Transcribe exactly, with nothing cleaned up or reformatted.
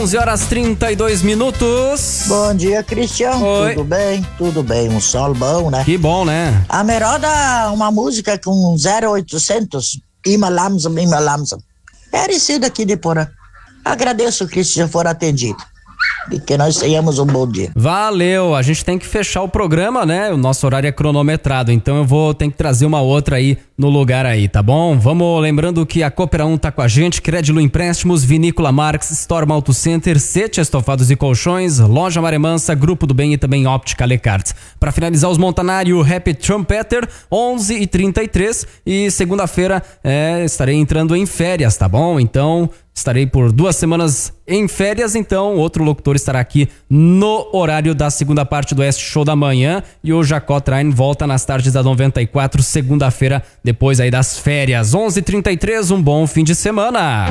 onze horas trinta e dois minutos. Bom dia, Cristian. Oi. Tudo bem? Tudo bem. Um sol bom, né? Que bom, né? A me roda uma música com zero oitocentos. Ima Lamsa, Ima Lamsa. Parecido aqui de Porã. Agradeço, Cristian, for atendido. E que nós tenhamos um bom dia. Valeu, a gente tem que fechar o programa, né? O nosso horário é cronometrado, então eu vou ter que trazer uma outra aí no lugar aí, tá bom? Vamos lembrando que a Cooper um tá com a gente, Crédilo Empréstimos, Vinícola Marx, Storm Auto Center, Sete Estofados e Colchões, Loja Maremansa, Grupo do Bem e também Óptica Lecarte. Para finalizar os Montanari, o Happy Trumpeter, onze e trinta e três, e segunda-feira é, estarei entrando em férias, tá bom? Então estarei por duas semanas em férias, então outro locutor estará aqui no horário da segunda parte do Oeste Show da manhã, e o Jacó Train volta nas tardes da noventa e quatro, segunda-feira, depois aí das férias. onze e trinta e três, um bom fim de semana.